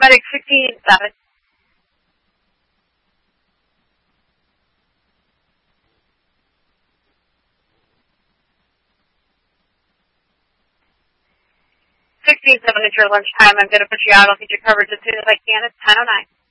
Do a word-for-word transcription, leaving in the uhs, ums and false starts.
Medic sixteen seven. sixteen seven, it's your lunchtime. I'm going to put you out. I'll get you coverage as soon as I can. It's ten oh nine.